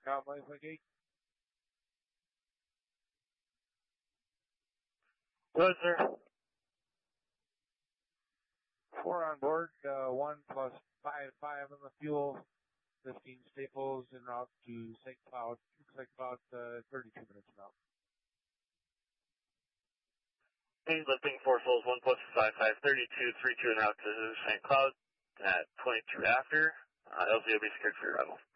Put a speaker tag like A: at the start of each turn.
A: Cowboy Flight 8.
B: Good, sir.
A: 4 on board, 1 plus 5 on the fuel, 15 staples en route to St. Cloud. Looks like about 32 minutes from now.
B: He's lifting 4 souls, 1 plus 5, 32, 32 en route to St. Cloud at 22 after. LZ will be secured for your arrival.